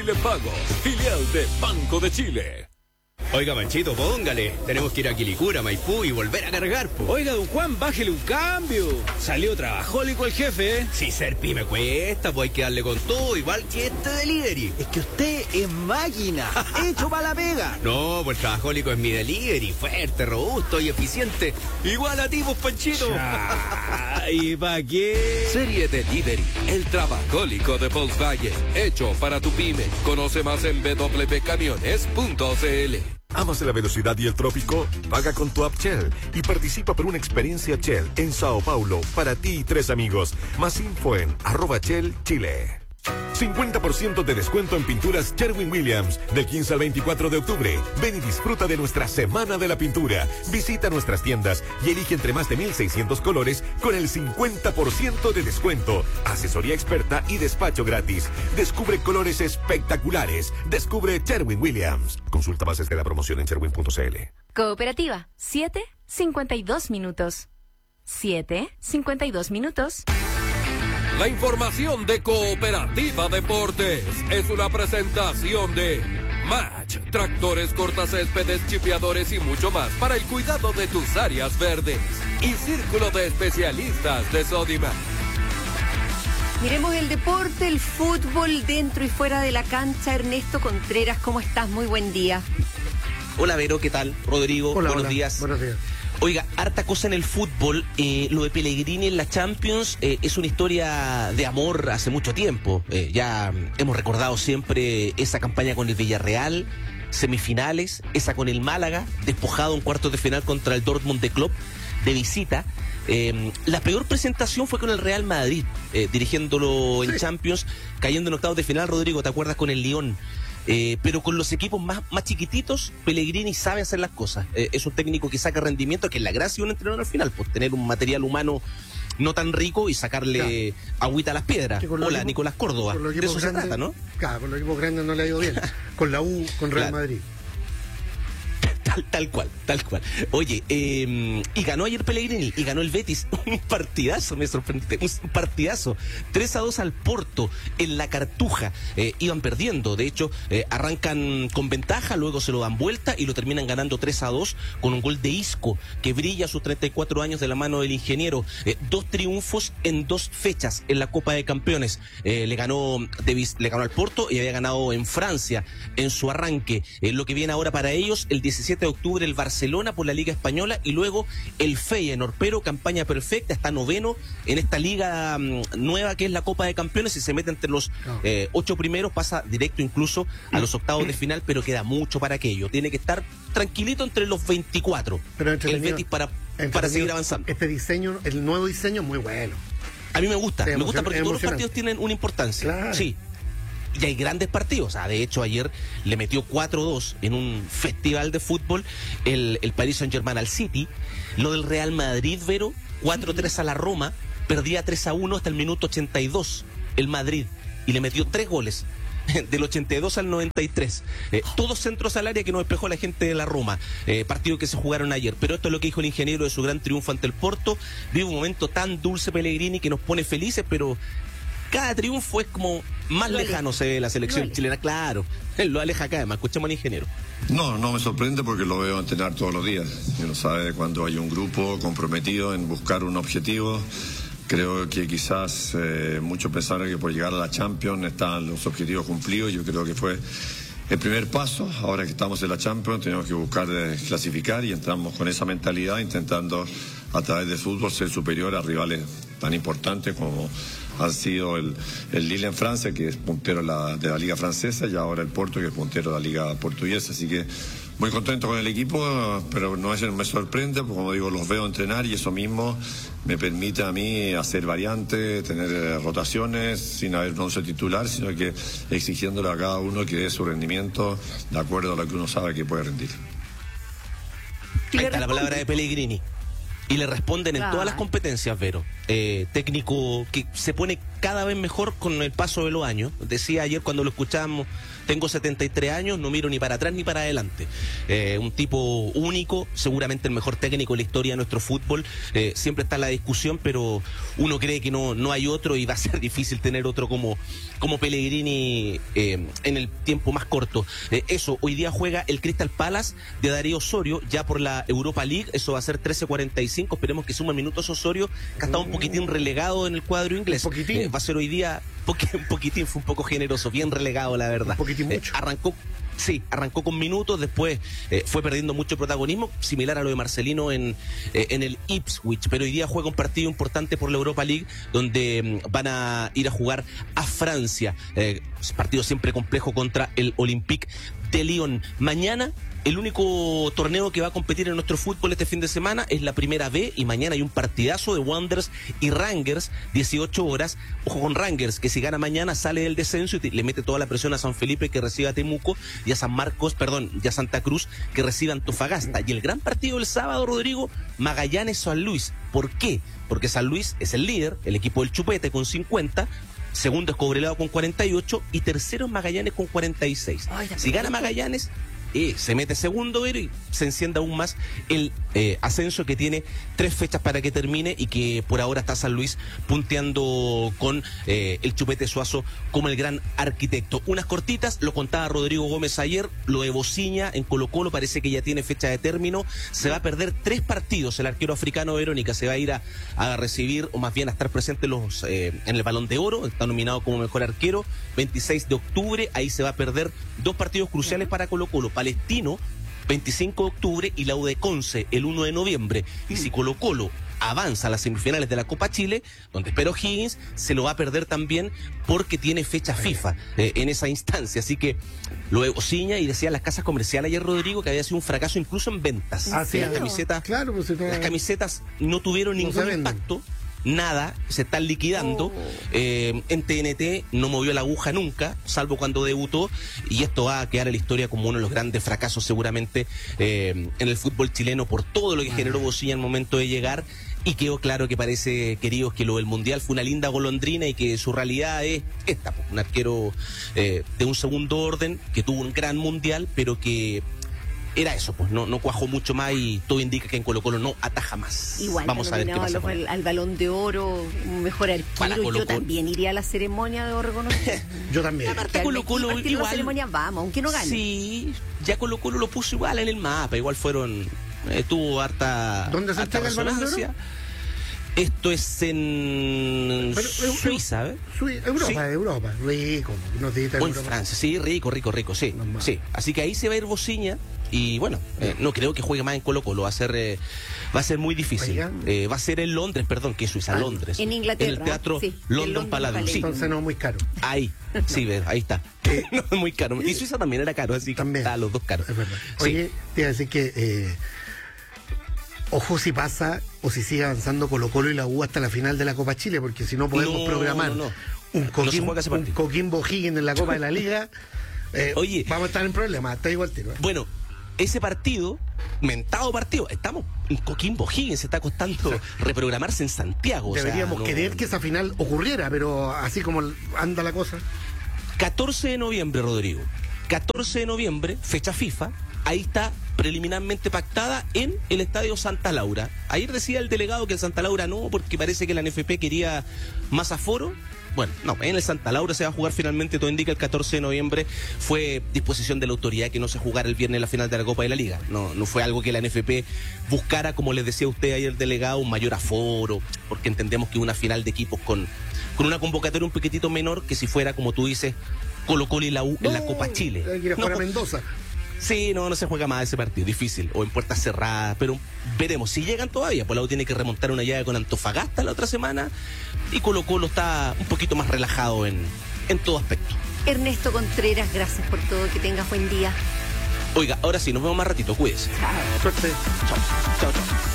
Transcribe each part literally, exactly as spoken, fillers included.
Chile Pago, filial de Banco de Chile. Oiga, Manchito, póngale. Tenemos que ir a Quilicura, Maipú y volver a cargar, po. Oiga, don Juan, bájele un cambio. Salió trabajólico el jefe, ¿eh? Si ser pyme cuesta, pues hay que darle con todo, igual que este delivery. Es que usted es máquina, hecho para la pega. No, pues el trabajólico es mi delivery, fuerte, robusto y eficiente. Igual a ti, pues, Panchito. ¿Y pa' qué? Serie Delivery, el trabajólico de Volkswagen, hecho para tu pyme. Conoce más en w w w punto camiones punto c l. ¿Amas la velocidad y el trópico? Paga con tu app Shell y participa por una experiencia Shell en Sao Paulo para ti y tres amigos. Más info en arroba Shell Chile. cincuenta por ciento de descuento en pinturas Sherwin-Williams del quince al veinticuatro de octubre. Ven y disfruta de nuestra Semana de la Pintura. Visita nuestras tiendas y elige entre más de mil seiscientos colores con el cincuenta por ciento de descuento. Asesoría experta y despacho gratis. Descubre colores espectaculares. Descubre Sherwin-Williams. Consulta bases de la promoción en sherwin punto c l. Cooperativa, siete cincuenta y dos minutos. siete cincuenta y dos minutos. La información de Cooperativa Deportes es una presentación de Match, tractores, cortacéspedes, chipeadores y mucho más para el cuidado de tus áreas verdes. Y Círculo de Especialistas de Sodimac. Miremos el deporte, el fútbol dentro y fuera de la cancha. Ernesto Contreras, ¿cómo estás? Muy buen día. Hola Vero, ¿qué tal? Rodrigo, hola, buenos hola. días. Buenos días. Oiga, harta cosa en el fútbol. Eh, lo de Pellegrini en la Champions eh, es una historia de amor hace mucho tiempo. Eh, ya hemos recordado siempre esa campaña con el Villarreal, semifinales, esa con el Málaga, despojado en cuartos de final contra el Dortmund de Klopp, de visita. Eh, la peor presentación fue con el Real Madrid, eh, dirigiéndolo en sí. Champions, cayendo en octavos de final, Rodrigo, ¿te acuerdas? Con el Lyon. Eh, pero con los equipos más, más chiquititos, Pellegrini sabe hacer las cosas. Eh, es un técnico que saca rendimiento, que es la gracia de un entrenador al final, pues tener un material humano no tan rico y sacarle claro. agüita a las piedras. Hola, equipo, Nicolás Córdoba. De eso grande, se trata, ¿no? Claro, con los equipos grandes no le ha ido bien. Con la U, con Real claro. Madrid. Tal, tal cual, tal cual. Oye, eh, y ganó ayer Pellegrini, y ganó el Betis. Un partidazo, me sorprendiste. Un partidazo. tres a dos al Porto, en la Cartuja. Eh, iban perdiendo, de hecho, eh, arrancan con ventaja, luego se lo dan vuelta y lo terminan ganando tres a dos con un gol de Isco, que brilla a sus treinta y cuatro años de la mano del ingeniero. Eh, dos triunfos en dos fechas en la Copa de Campeones. Eh, le ganó Davis, le ganó al Porto y había ganado en Francia en su arranque. Eh, lo que viene ahora para ellos, el diecisiete de octubre el Barcelona por la Liga Española y luego el Feyenoord, pero campaña perfecta, está noveno en esta liga um, nueva que es la Copa de Campeones y se mete entre los no. eh, ocho primeros, pasa directo incluso a los octavos de final, pero queda mucho para aquello, tiene que estar tranquilito entre los veinticuatro pero el Betis para, para seguir avanzando. Este diseño, el nuevo diseño es muy bueno. A mí me gusta, me gusta porque todos los partidos tienen una importancia. Claro. Sí. Y hay grandes partidos. O sea, de hecho, ayer le metió cuatro dos en un festival de fútbol el, el Paris Saint-Germain al City. Lo del Real Madrid, Vero, cuatro tres a la Roma. Perdía tres a uno hasta el minuto ochenta y dos el Madrid. Y le metió tres goles. Del ochenta y dos al noventa y tres. Eh, todos centros al área que nos despejó la gente de la Roma. Eh, partido que se jugaron ayer. Pero esto es lo que dijo el ingeniero de su gran triunfo ante el Porto. Vive un momento tan dulce Pellegrini que nos pone felices, pero cada triunfo es como más lo lejano aleja. Se ve la selección lo chilena, claro. Él lo aleja acá, además. Escuchemos al ingeniero. No, no me sorprende porque lo veo entrenar todos los días. Uno sabe cuando hay un grupo comprometido en buscar un objetivo. Creo que quizás eh, muchos pensaron que por llegar a la Champions están los objetivos cumplidos. Yo creo que fue el primer paso. Ahora que estamos en la Champions tenemos que buscar eh, clasificar y entramos con esa mentalidad intentando a través del fútbol ser superior a rivales tan importantes como ha sido el, el Lille en Francia, que es puntero de la, de la liga francesa, y ahora el Porto, que es puntero de la liga portuguesa. Así que muy contento con el equipo, pero no es, me sorprende, porque como digo, los veo entrenar y eso mismo me permite a mí hacer variantes, tener rotaciones sin haber un once titular, sino que exigiéndole a cada uno que dé su rendimiento de acuerdo a lo que uno sabe que puede rendir. Ahí está la palabra de Pellegrini. Y le responden en claro. todas las competencias, Vero. Eh, técnico que se pone cada vez mejor con el paso de los años. Decía ayer cuando lo escuchábamos, tengo setenta y tres años, no miro ni para atrás ni para adelante. Eh, un tipo único, seguramente el mejor técnico de la historia de nuestro fútbol. Eh, siempre está la discusión, pero uno cree que no, no hay otro y va a ser difícil tener otro como, como Pellegrini eh, en el tiempo más corto. Eh, eso, hoy día juega el Crystal Palace de Darío Osorio, ya por la Europa League. Eso va a ser trece cuarenta y cinco. Esperemos que suma minutos Osorio, que ha estado un poquitín relegado en el cuadro inglés. Un poquitín. Eh, va a ser hoy día, porque un poquitín, fue un poco generoso, bien relegado, la verdad. Un poquitín mucho. Eh, arrancó. Sí, arrancó con minutos, después eh, fue perdiendo mucho protagonismo, similar a lo de Marcelino en, eh, en el Ipswich, pero hoy día juega un partido importante por la Europa League, donde mm, van a ir a jugar a Francia, eh, partido siempre complejo contra el Olympique de Lyon. Mañana, el único torneo que va a competir en nuestro fútbol este fin de semana es la Primera B, y mañana hay un partidazo de Wanderers y Rangers, dieciocho horas. Ojo con Rangers, que si gana mañana sale del descenso y te, le mete toda la presión a San Felipe, que recibe a Temuco, y a San Marcos, perdón, y a Santa Cruz, que recibe a Antofagasta. Y el gran partido del sábado, Rodrigo, Magallanes-San Luis. ¿Por qué? Porque San Luis es el líder, el equipo del Chupete con cincuenta, segundo es Cobreloa con cuarenta y ocho y tercero es Magallanes con cuarenta y seis. Ay, si gana Magallanes, eh, se mete segundo, pero y se enciende aún más el eh, ascenso, que tiene tres fechas para que termine, y que por ahora está San Luis punteando con eh, el Chupete Suazo como el gran arquitecto. Unas cortitas, lo contaba Rodrigo Gómez ayer, lo de Bociña en Colo Colo parece que ya tiene fecha de término. Se va a perder tres partidos el arquero africano Verónica, se va a ir a, a recibir, o más bien a estar presente los eh, en el Balón de Oro, está nominado como mejor arquero, veintiséis de octubre, ahí se va a perder dos partidos cruciales para Colo Colo, Palestino veinticinco de octubre y la U de Conce el uno de noviembre. Y si Colo Colo avanza a las semifinales de la Copa Chile, donde espero Higgins, se lo va a perder también porque tiene fecha FIFA eh, en esa instancia. Así que lo de Bociña, y decía las casas comerciales ayer, Rodrigo, que había sido un fracaso incluso en ventas. Ah, sí, las camisetas, claro, pues, no, las camisetas no tuvieron no ningún impacto. Nada, se están liquidando. Oh. Eh, en T N T no movió la aguja nunca, salvo cuando debutó, y esto va a quedar en la historia como uno de los grandes fracasos seguramente eh, en el fútbol chileno, por todo lo que generó Bociña al momento de llegar. Y quedó claro que parece, queridos, que lo del Mundial fue una linda golondrina y que su realidad es esta, un arquero eh, de un segundo orden que tuvo un gran Mundial, pero que era eso, pues no, no cuajó mucho más, y todo indica que en Colo Colo no ataja más. Igual, vamos a ver qué pasa con al, al Balón de Oro, un mejor arquero. Yo también iría a la ceremonia de reconocimiento. Yo también. Aparte Colo Colo igual, la ceremonia vamos, aunque no gane. Sí, ya Colo Colo lo puso igual en el mapa, igual fueron, eh, tuvo harta, ¿dónde se harta entrega el Balón de Oro? Esto es en Pero, Suiza, ¿eh? Suiza, Europa, sí. Europa, rico, nos dice o en Francia, sí, rico, rico, rico, sí, Normal. sí. Así que ahí se va a ir Bociña, y bueno, eh, no creo que juegue más en Colo Colo, va a ser, eh, va a ser muy difícil. Eh, va a ser en Londres, perdón, que es Suiza, ah, Londres. En Inglaterra. En el teatro sí, London, London Palladium. Sí. Entonces no es muy caro. Ahí, sí, ahí está. Eh, no es muy caro. Y Suiza también era caro, así que también está los dos caros. Es verdad. Oye, sí. Te iba a decir que eh, ojo si pasa o si sigue avanzando Colo Colo y la U hasta la final de la Copa Chile, porque si no podemos no, programar no, no. un Coquimbo, no un Coquimbo Higgins en la Copa de la Liga, eh, Oye, vamos a estar en problemas, está igual tiro. ¿eh? Bueno, ese partido, mentado partido, estamos en Coquimbo Higgins, se está costando o sea, reprogramarse en Santiago. Deberíamos o sea, no... querer que esa final ocurriera, pero así como anda la cosa. catorce de noviembre, Rodrigo. catorce de noviembre, fecha FIFA. Ahí está preliminarmente pactada en el Estadio Santa Laura. Ayer decía el delegado que el Santa Laura no, porque parece que la N F P quería más aforo. Bueno, no, en el Santa Laura se va a jugar finalmente, todo indica el catorce de noviembre. Fue disposición de la autoridad que no se jugara el viernes la final de la Copa de la Liga. No, no fue algo que la N F P buscara, como les decía usted ayer, delegado, un mayor aforo, porque entendemos que una final de equipos con, con una convocatoria un poquitito menor que si fuera, como tú dices, Colo Colo y la U no, en la Copa Chile. Hay que ir a jugar no, a Mendoza. Sí, no, no se juega más ese partido, difícil, o en puertas cerradas, pero veremos si llegan todavía. Pues la U tiene que remontar una llave con Antofagasta la otra semana, y Colo Colo está un poquito más relajado en, en todo aspecto. Ernesto Contreras, gracias por todo, que tengas buen día. Oiga, ahora sí, nos vemos más ratito, cuídese. Chao. Suerte. Chao, chao,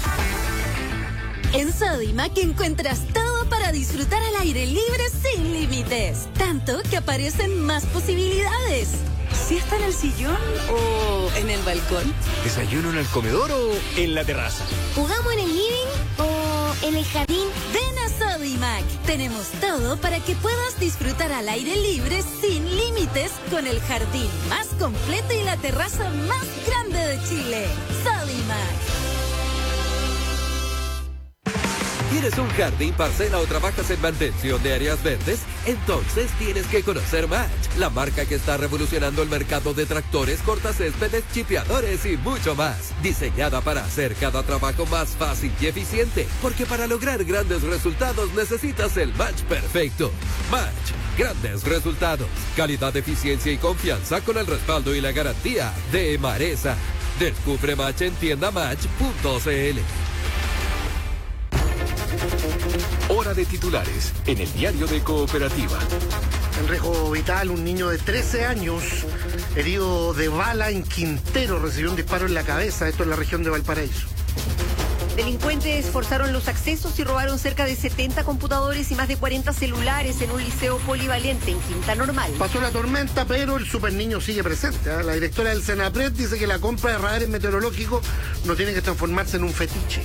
chao. En Sodimac encuentras todo para disfrutar al aire libre sin límites, tanto que aparecen más posibilidades. ¿Siesta en el sillón o en el balcón? ¿Desayuno en el comedor o en la terraza? ¿Jugamos en el living o en el jardín. Ven a Sodimac. Tenemos todo para que puedas disfrutar al aire libre sin límites con el jardín más completo y la terraza más grande de Chile. Sodimac. ¿Tienes un jardín, parcela o trabajas en mantención de áreas verdes? Entonces tienes que conocer Match, la marca que está revolucionando el mercado de tractores, cortacéspedes, chipeadores y mucho más. Diseñada para hacer cada trabajo más fácil y eficiente, porque para lograr grandes resultados necesitas el match perfecto. Match, grandes resultados, calidad, eficiencia y confianza con el respaldo y la garantía de Emaresa. Descubre Match en tienda match punto c l. Hora de titulares en el diario de Cooperativa. En riesgo vital, un niño de trece años, herido de bala en Quintero, recibió un disparo en la cabeza, esto en la región de Valparaíso. Delincuentes forzaron los accesos y robaron cerca de setenta computadores y más de cuarenta celulares en un liceo polivalente en Quinta Normal. Pasó la tormenta, pero el super niño sigue presente, ¿eh? La directora del Senapred dice que la compra de radares meteorológicos no tiene que transformarse en un fetiche.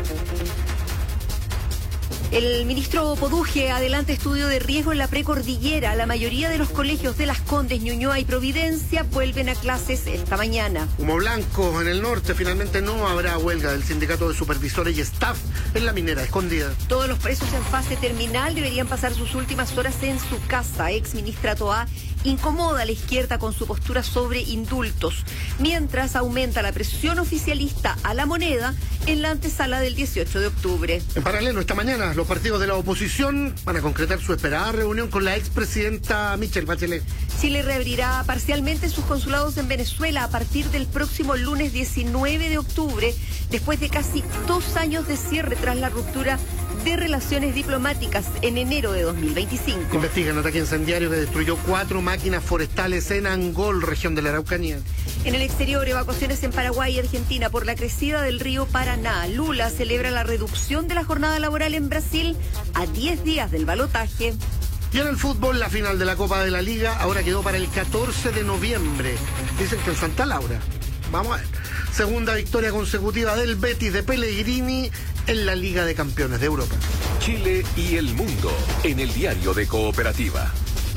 El ministro Poduje adelanta estudio de riesgo en la precordillera. La mayoría de los colegios de Las Condes, Ñuñoa y Providencia vuelven a clases esta mañana. Humo blanco en el norte, finalmente no habrá huelga del sindicato de supervisores y staff en la minera Escondida. Todos los presos en fase terminal deberían pasar sus últimas horas en su casa. Ex ministra Toá incomoda a la izquierda con su postura sobre indultos, mientras aumenta la presión oficialista a la moneda en la antesala del dieciocho de octubre. En paralelo, esta mañana, los partidos de la oposición van a concretar su esperada reunión con la expresidenta Michelle Bachelet. Chile reabrirá parcialmente sus consulados en Venezuela a partir del próximo lunes diecinueve de octubre, después de casi dos años de cierre tras la ruptura de relaciones diplomáticas en enero de dos mil veinticinco. Investigan ataque incendiario que destruyó cuatro máquinas forestales en Angol, región de la Araucanía. En el exterior, evacuaciones en Paraguay y Argentina por la crecida del río Paraná. Lula celebra la reducción de la jornada laboral en Brasil a diez días del balotaje. Y en el fútbol, la final de la Copa de la Liga ahora quedó para el catorce de noviembre. Dicen que en Santa Laura. Vamos a ver. Segunda victoria consecutiva del Betis de Pellegrini en la Liga de Campeones de Europa. Chile y el mundo en el diario de Cooperativa.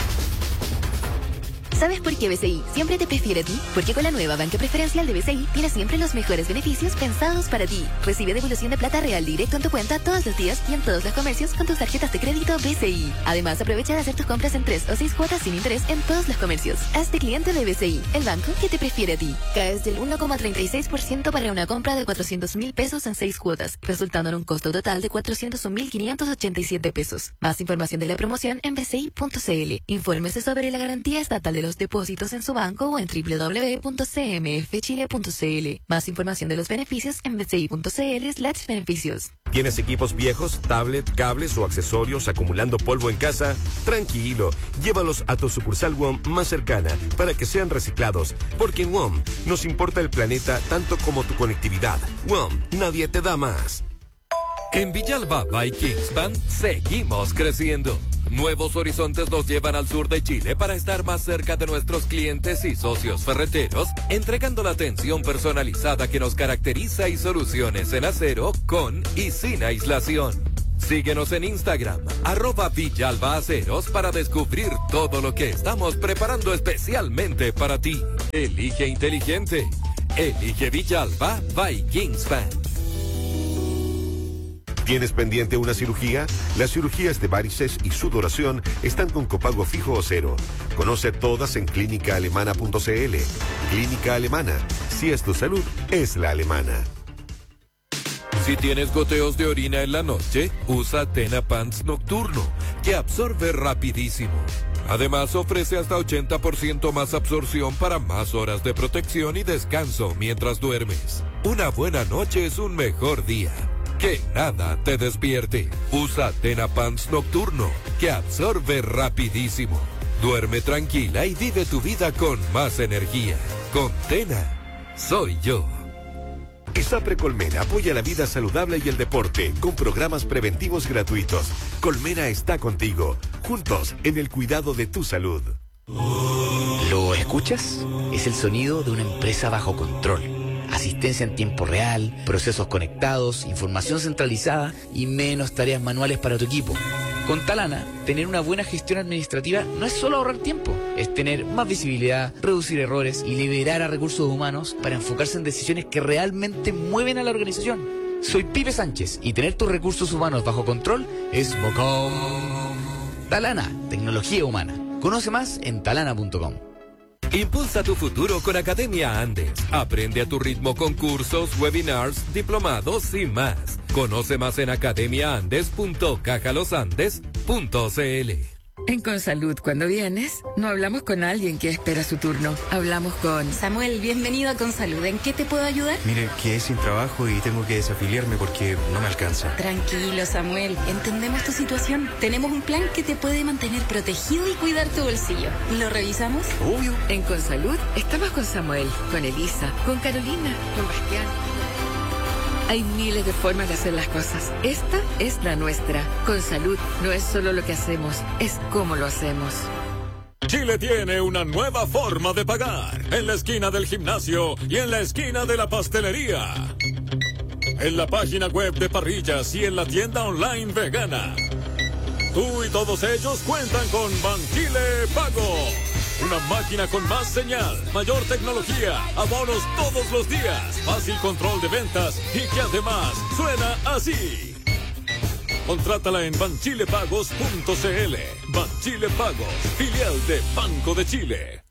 ¿Sabes por qué B C I siempre te prefiere a ti? Porque con la nueva banca preferencial de B C I tienes siempre los mejores beneficios pensados para ti. Recibe devolución de plata real directo en tu cuenta todos los días y en todos los comercios con tus tarjetas de crédito B C I. Además, aprovecha de hacer tus compras en tres o seis cuotas sin interés en todos los comercios. Hazte cliente de B C I, el banco que te prefiere a ti. Caes del uno coma treinta y seis por ciento para una compra de cuatrocientos mil pesos en seis cuotas, resultando en un costo total de cuatrocientos un mil quinientos ochenta y siete pesos. Más información de la promoción en b c i punto c l. Infórmese sobre la garantía estatal de los depósitos en su banco o en w w w punto c m f chile punto c l. Más información de los beneficios en b c i punto c l slash beneficios. ¿Tienes equipos viejos, tablet, cables o accesorios acumulando polvo en casa? Tranquilo, llévalos a tu sucursal W O M más cercana para que sean reciclados, porque en W O M nos importa el planeta tanto como tu conectividad. W O M, nadie te da más. En Villalba by Kingspan seguimos creciendo. Nuevos horizontes nos llevan al sur de Chile para estar más cerca de nuestros clientes y socios ferreteros, entregando la atención personalizada que nos caracteriza y soluciones en acero con y sin aislación. Síguenos en Instagram, arroba Villalba Aceros, para descubrir todo lo que estamos preparando especialmente para ti. Elige inteligente. Elige Villalba by Kingspan. ¿Tienes pendiente una cirugía? Las cirugías de varices y sudoración están con copago fijo o cero. Conoce todas en clínica alemana punto c l. Clínica Alemana. Si es tu salud, es la alemana. Si tienes goteos de orina en la noche, usa Tena Pants Nocturno, que absorbe rapidísimo. Además, ofrece hasta ochenta por ciento más absorción para más horas de protección y descanso mientras duermes. Una buena noche es un mejor día. Que nada te despierte. Usa Tena Pants Nocturno, que absorbe rapidísimo. Duerme tranquila y vive tu vida con más energía. Con Tena, soy yo. ISAPRE Colmena apoya la vida saludable y el deporte con programas preventivos gratuitos. Colmena está contigo, juntos en el cuidado de tu salud. ¿Lo escuchas? Es el sonido de una empresa bajo control. asistencia en tiempo real, procesos conectados, información centralizada y menos tareas manuales para tu equipo. Con Talana, tener una buena gestión administrativa no es solo ahorrar tiempo, es tener más visibilidad, reducir errores y liberar a recursos humanos para enfocarse en decisiones que realmente mueven a la organización. Soy Pipe Sánchez y tener tus recursos humanos bajo control es bacán. Talana, tecnología humana. Conoce más en talana punto com. Impulsa tu futuro con Academia Andes. Aprende a tu ritmo con cursos, webinars, diplomados y más. Conoce más en academia andes punto caja los andes punto c l. En Consalud, cuando vienes, no hablamos con alguien que espera su turno. Hablamos con... Samuel, bienvenido a Consalud. ¿En qué te puedo ayudar? Mire, quedé sin trabajo y tengo que desafiliarme porque no me alcanza. Tranquilo, Samuel. Entendemos tu situación. Tenemos un plan que te puede mantener protegido y cuidar tu bolsillo. ¿Lo revisamos? Obvio. En Consalud, estamos con Samuel, con Elisa, con Carolina, con Bastián. Hay miles de formas de hacer las cosas. Esta es la nuestra. Consalud no es solo lo que hacemos, es cómo lo hacemos. Chile tiene una nueva forma de pagar. En la esquina del gimnasio y en la esquina de la pastelería. En la página web de Parrillas y en la tienda online vegana. Tú y todos ellos cuentan con Banchile Pago. Una máquina con más señal, mayor tecnología, abonos todos los días, fácil control de ventas y que además suena así. Contrátala en banchile pagos punto c l. Banchile Pagos, filial de Banco de Chile.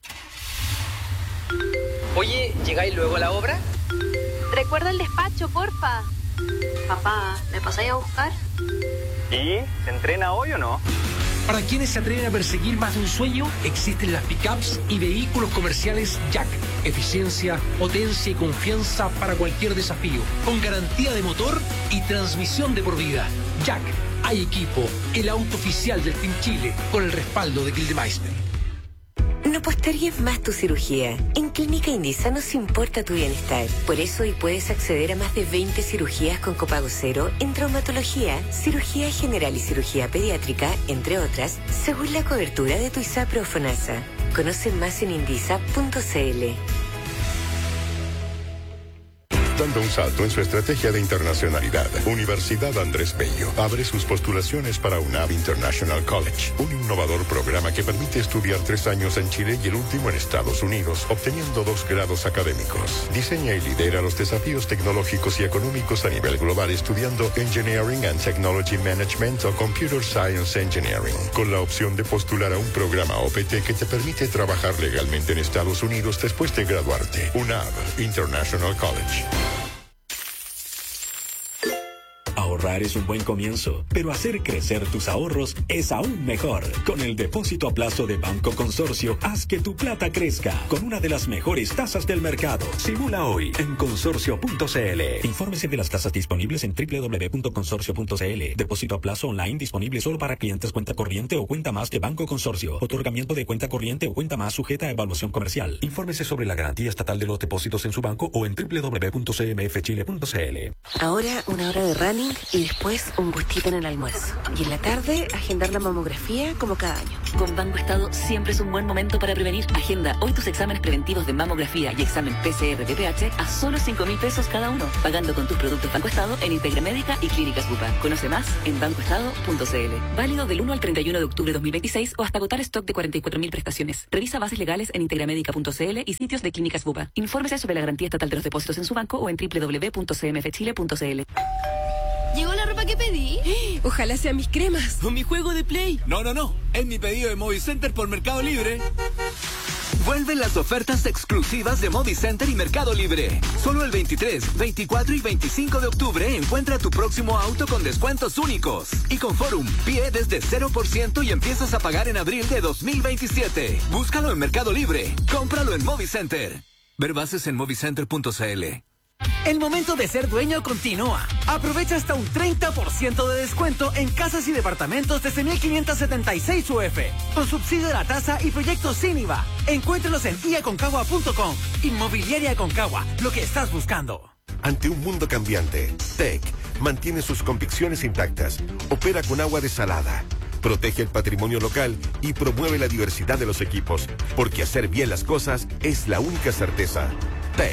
Oye, ¿llegáis luego a la obra? Recuerda el despacho, porfa. Papá, ¿me pasáis a buscar? ¿Y se entrena hoy o no? Para quienes se atreven a perseguir más de un sueño, existen las pickups y vehículos comerciales Jack. Eficiencia, potencia y confianza para cualquier desafío. Con garantía de motor y transmisión de por vida. Jack, hay equipo, el auto oficial del Team Chile, con el respaldo de Gildemeister. No postergues más tu cirugía. En Clínica Indisa nos importa tu bienestar. Por eso hoy puedes acceder a más de veinte cirugías con copago cero en traumatología, cirugía general y cirugía pediátrica, entre otras, según la cobertura de tu ISAPRE o FONASA. Conoce más en indisa punto c l. Dando un salto en su estrategia de internacionalidad, Universidad Andrés Bello abre sus postulaciones para UNAV International College, un innovador programa que permite estudiar tres años en Chile y el último en Estados Unidos, obteniendo dos grados académicos. Diseña y lidera los desafíos tecnológicos y económicos a nivel global estudiando Engineering and Technology Management o Computer Science Engineering, con la opción de postular a un programa O P T que te permite trabajar legalmente en Estados Unidos después de graduarte. UNAV International College. Ahorrar es un buen comienzo, pero hacer crecer tus ahorros es aún mejor. Con el depósito a plazo de Banco Consorcio, haz que tu plata crezca con una de las mejores tasas del mercado. Simula hoy en consorcio punto c l. Infórmese de las tasas disponibles en doble u doble u doble u punto consorcio punto c l. Depósito a plazo online disponible solo para clientes cuenta corriente o cuenta más de Banco Consorcio. Otorgamiento de cuenta corriente o cuenta más sujeta a evaluación comercial. Infórmese sobre la garantía estatal de los depósitos en su banco o en doble u doble u doble u punto c m f chile punto c l. Ahora una hora de running y después un gustito en el almuerzo. Y en la tarde, agendar la mamografía como cada año. Con Banco Estado siempre es un buen momento para prevenir. Agenda hoy tus exámenes preventivos de mamografía y examen P C R de P H a solo cinco mil pesos cada uno, pagando con tus productos Banco Estado en Integra Médica y Clínicas Bupa. Conoce más en banco estado punto c l. Válido del uno al treinta y uno de octubre de dos mil veintiséis o hasta agotar stock de cuarenta y cuatro mil prestaciones. Revisa bases legales en integramédica punto c l y sitios de Clínicas Bupa. Infórmese sobre la garantía estatal de los depósitos en su banco o en doble u doble u doble u punto c m f chile punto c l. ¿Llegó la ropa que pedí? Ojalá sean mis cremas. ¿O mi juego de Play? No, no, no. Es mi pedido de Movicenter por Mercado Libre. Vuelven las ofertas exclusivas de Movicenter y Mercado Libre. Solo el veintitrés, veinticuatro y veinticinco de octubre encuentra tu próximo auto con descuentos únicos. Y con Forum, pie desde cero por ciento y empiezas a pagar en abril de dos mil veintisiete. Búscalo en Mercado Libre. Cómpralo en Movicenter. Ver bases en movicenter punto c l. El momento de ser dueño continúa. Aprovecha hasta un treinta por ciento de descuento en casas y departamentos desde mil quinientos setenta y seis U F, con subsidio de la tasa y proyectos sin I V A. Encuéntrelos en i a concagua punto com. Inmobiliaria Aconcagua, lo que estás buscando. Ante un mundo cambiante, T E C mantiene sus convicciones intactas, opera con agua desalada, protege el patrimonio local y promueve la diversidad de los equipos, porque hacer bien las cosas es la única certeza. T E C,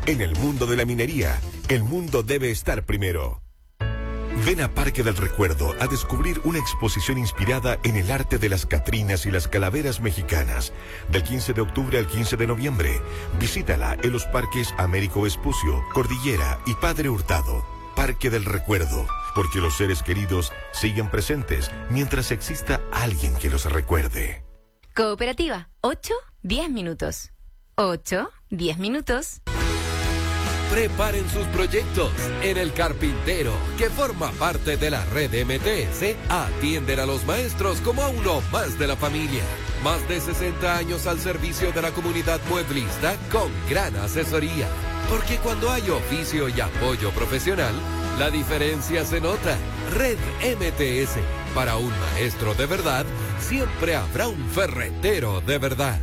En el mundo de la minería, el mundo debe estar primero. Ven a Parque del Recuerdo a descubrir una exposición inspirada en el arte de las catrinas y las calaveras mexicanas. Del quince de octubre al quince de noviembre. Visítala en los parques Américo Vespucio, Cordillera y Padre Hurtado. Parque del Recuerdo, porque los seres queridos siguen presentes mientras exista alguien que los recuerde. Cooperativa, ocho, diez minutos. ocho, diez minutos. Preparen sus proyectos. En El Carpintero, que forma parte de la red M T S, atienden a los maestros como a uno más de la familia. Más de sesenta años al servicio de la comunidad mueblista con gran asesoría. Porque cuando hay oficio y apoyo profesional, la diferencia se nota. Red M T S. Para un maestro de verdad, siempre habrá un ferretero de verdad.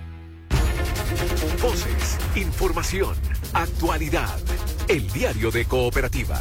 Voces, información, actualidad. El diario de Cooperativa.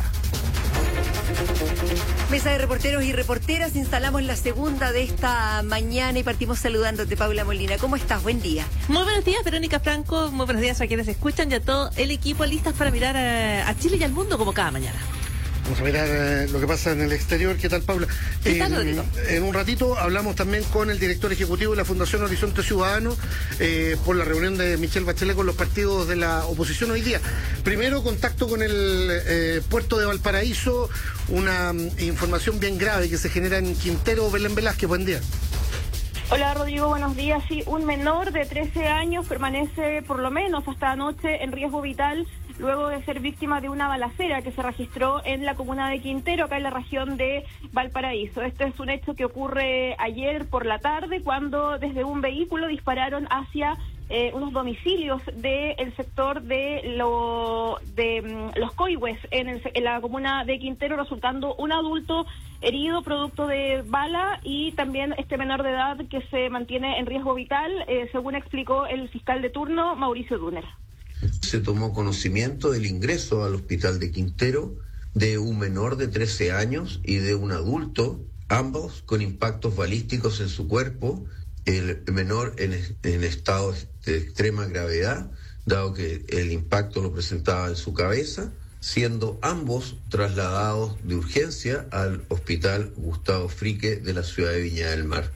Mesa de reporteros y reporteras, instalamos la segunda de esta mañana y partimos saludándote, Paula Molina. ¿Cómo estás? Buen día. Muy buenos días, Verónica Franco. Muy buenos días a quienes escuchan y a todo el equipo listas para mirar a, a Chile y al mundo como cada mañana. Vamos a mirar eh, lo que pasa en el exterior. ¿Qué tal, Paula? ¿Qué tal, eh, Rodrigo? En un ratito hablamos también con el director ejecutivo de la Fundación Horizonte Ciudadano eh, por la reunión de Michelle Bachelet con los partidos de la oposición hoy día. Primero, contacto con el eh, puerto de Valparaíso, una um, información bien grave que se genera en Quintero. Belén Velázquez, buen día. Hola Rodrigo, buenos días. Sí, un menor de trece años permanece por lo menos hasta anoche en riesgo vital luego de ser víctima de una balacera que se registró en la comuna de Quintero, acá en la región de Valparaíso. Este es un hecho que ocurre ayer por la tarde cuando desde un vehículo dispararon hacia eh, unos domicilios del sector de, lo, de um, los Coihues en, el, en la comuna de Quintero, resultando un adulto herido producto de bala y también este menor de edad que se mantiene en riesgo vital, eh, según explicó el fiscal de turno, Mauricio Duner. Se tomó conocimiento del ingreso al hospital de Quintero de un menor de trece años y de un adulto, ambos con impactos balísticos en su cuerpo, el menor en, en estado de extrema gravedad, dado que el impacto lo presentaba en su cabeza, siendo ambos trasladados de urgencia al hospital Gustavo Frique de la ciudad de Viña del Mar.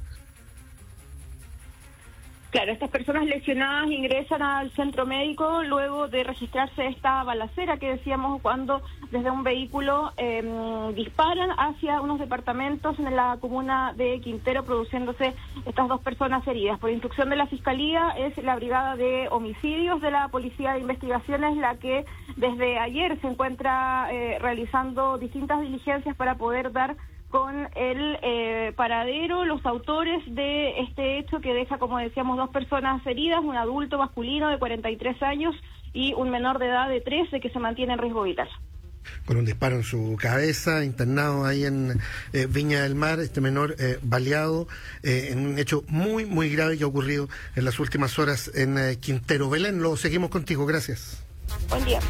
Claro, estas personas lesionadas ingresan al centro médico luego de registrarse esta balacera que decíamos cuando desde un vehículo eh, disparan hacia unos departamentos en la comuna de Quintero, produciéndose estas dos personas heridas. Por instrucción de la Fiscalía, es la Brigada de Homicidios de la Policía de Investigaciones la que desde ayer se encuentra eh, realizando distintas diligencias para poder dar con el eh, paradero, los autores de este hecho que deja, como decíamos, dos personas heridas, un adulto masculino de cuarenta y tres años y un menor de edad de trece que se mantiene en riesgo vital. Con un disparo en su cabeza, internado ahí en eh, Viña del Mar, este menor eh, baleado eh, en un hecho muy, muy grave que ha ocurrido en las últimas horas en eh, Quintero. Belén, lo seguimos contigo, gracias. Buen día.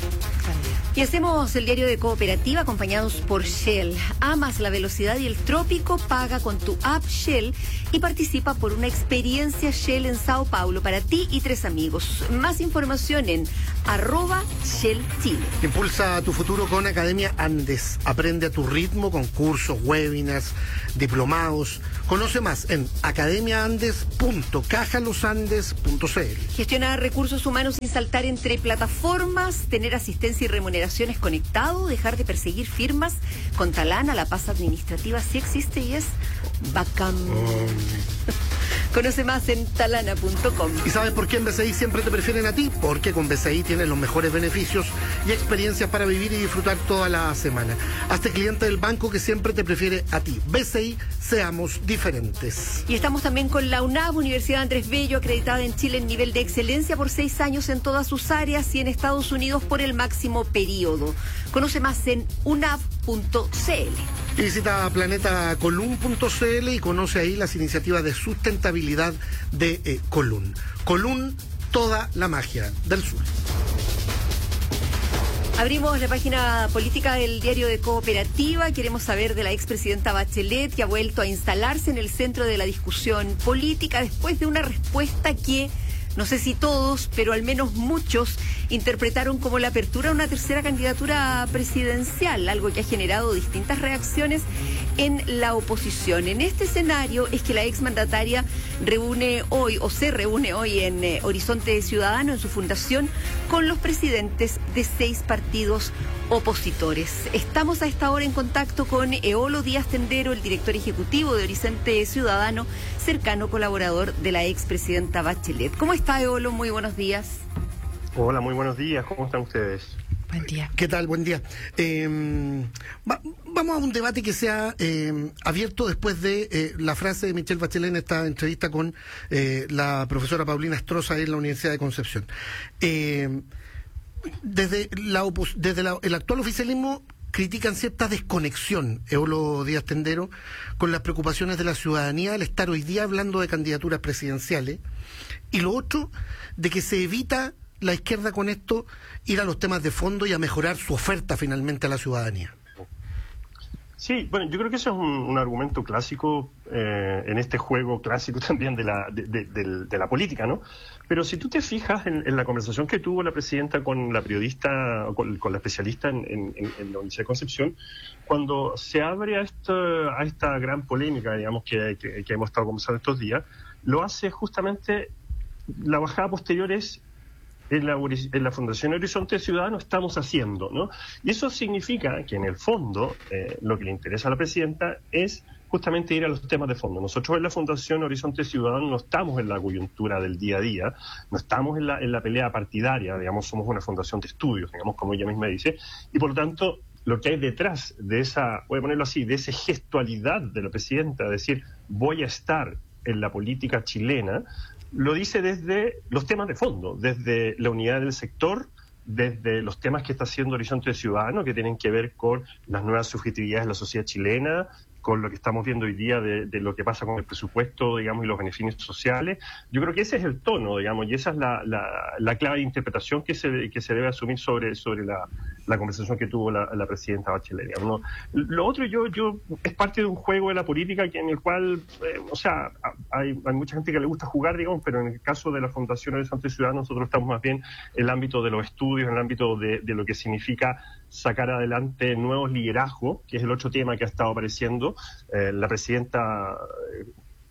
Y hacemos el diario de Cooperativa acompañados por Shell. Amas la velocidad y el trópico, paga con tu app Shell y participa por una experiencia Shell en Sao Paulo para ti y tres amigos. Más información en arroba Shell Chile. Impulsa tu futuro con Academia Andes. Aprende a tu ritmo con cursos, webinars, diplomados. Conoce más en academia andes punto caja los andes punto c l. Gestionar recursos humanos sin saltar entre plataformas, tener asistencia y remuneraciones conectado, dejar de perseguir firmas. Con Talana la paz administrativa sí existe y es bacán. Oh. Conoce más en talana punto com. ¿Y sabes por qué en B C I siempre te prefieren a ti? Porque con B C I tienes los mejores beneficios y experiencias para vivir y disfrutar toda la semana. Hazte cliente del banco que siempre te prefiere a ti. B C I, seamos diferentes. Y estamos también con la UNAV, Universidad Andrés Bello, acreditada en Chile en nivel de excelencia por seis años en todas sus áreas y en Estados Unidos por el máximo periodo. Conoce más en unav punto c l. Y visita planeta column punto c l y conoce ahí las iniciativas de sustentabilidad de eh, Column. Column, toda la magia del sur. Abrimos la página política del diario de Cooperativa. Queremos saber de la expresidenta Bachelet, que ha vuelto a instalarse en el centro de la discusión política después de una respuesta que, no sé si todos, pero al menos muchos, interpretaron como la apertura a una tercera candidatura presidencial, algo que ha generado distintas reacciones en la oposición. En este escenario es que la exmandataria reúne hoy, o se reúne hoy en eh, Horizonte Ciudadano, en su fundación, con los presidentes de seis partidos opositores. Estamos a esta hora en contacto con Eolo Díaz Tendero, el director ejecutivo de Horizonte Ciudadano, cercano colaborador de la expresidenta Bachelet. ¿Cómo está, Eolo? Muy buenos días. Hola, muy buenos días. ¿Cómo están ustedes? Buen día. ¿Qué tal? Buen día. Eh, va, vamos a un debate que se ha eh, abierto después de eh, la frase de Michelle Bachelet en esta entrevista con eh, la profesora Paulina Estroza en la Universidad de Concepción. Eh, desde la opos- desde la, el actual oficialismo critican cierta desconexión, Eolo Díaz Tendero, con las preocupaciones de la ciudadanía al estar hoy día hablando de candidaturas presidenciales, y lo otro, de que se evita la izquierda con esto ir a los temas de fondo y a mejorar su oferta finalmente a la ciudadanía. Sí, bueno, yo creo que eso es un, un argumento clásico eh, en este juego clásico también de la, de, de, de, de la política, ¿no? Pero si tú te fijas en, en la conversación que tuvo la presidenta con la periodista, con, con la especialista en, en, en la Universidad de Concepción, cuando se abre a esta, a esta gran polémica, digamos, que, que, que hemos estado conversando estos días, lo hace justamente, la bajada posterior es en la, en la Fundación Horizonte Ciudadano estamos haciendo, ¿no? Y eso significa que en el fondo eh, lo que le interesa a la presidenta es justamente ir a los temas de fondo. Nosotros en la Fundación Horizonte Ciudadano no estamos en la coyuntura del día a día, no estamos en la, en la pelea partidaria, digamos, somos una fundación de estudios, digamos, como ella misma dice, y por lo tanto lo que hay detrás de esa, voy a ponerlo así, de esa gestualidad de la presidenta, es decir, voy a estar en la política chilena, lo dice desde los temas de fondo, desde la unidad del sector, desde los temas que está haciendo Horizonte Ciudadano, que tienen que ver con las nuevas subjetividades de la sociedad chilena, con lo que estamos viendo hoy día de, de lo que pasa con el presupuesto, digamos, y los beneficios sociales. Yo creo que ese es el tono, digamos, y esa es la, la, la clave de interpretación que se, que se debe asumir sobre, sobre la, la conversación que tuvo la, la presidenta Bachelet, digamos, ¿no? Lo otro, yo, yo es parte de un juego de la política que en el cual, eh, o sea, hay, hay mucha gente que le gusta jugar, digamos, pero en el caso de la Fundación Horizonte Ciudadano, nosotros estamos más bien en el ámbito de los estudios, en el ámbito de, de lo que significa sacar adelante nuevos liderazgos, que es el otro tema que ha estado apareciendo. Eh, la presidenta, eh,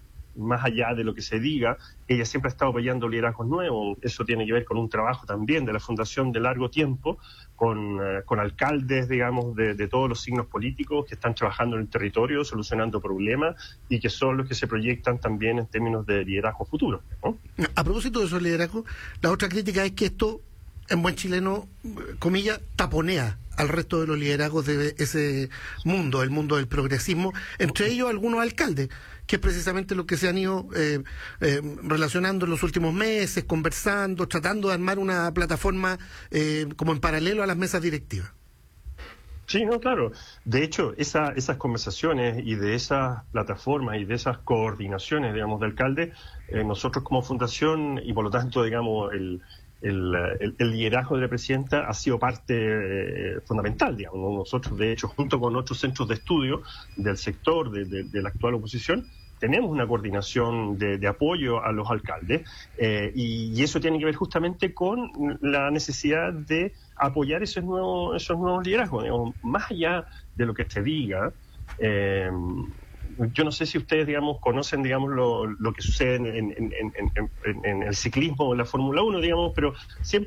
más allá de lo que se diga, ella siempre ha estado apoyando liderazgos nuevos. Eso tiene que ver con un trabajo también de la Fundación de largo tiempo, con, eh, con alcaldes, digamos, de, de todos los signos políticos que están trabajando en el territorio, solucionando problemas, y que son los que se proyectan también en términos de liderazgo futuro, ¿no? A propósito de esos liderazgos, la otra crítica es que esto, en buen chileno, comillas, taponea al resto de los liderazgos de ese mundo, el mundo del progresismo, entre ellos algunos alcaldes, que es precisamente lo que se han ido eh, eh, relacionando en los últimos meses, conversando, tratando de armar una plataforma eh, como en paralelo a las mesas directivas. Sí, no, claro. De hecho, esa, esas conversaciones y de esas plataformas y de esas coordinaciones, digamos, de alcaldes, eh, nosotros como fundación, y por lo tanto, digamos, el El, el, el liderazgo de la presidenta ha sido parte eh, fundamental, digamos. Nosotros, de hecho, junto con otros centros de estudio del sector de, de, de la actual oposición, tenemos una coordinación de, de apoyo a los alcaldes, eh, y, y eso tiene que ver justamente con la necesidad de apoyar esos nuevos, esos nuevos liderazgos, digamos, más allá de lo que se diga. eh, Yo no sé si ustedes, digamos, conocen, digamos, lo, lo que sucede en, en, en, en, en, en el ciclismo o en la Fórmula uno, digamos, pero siempre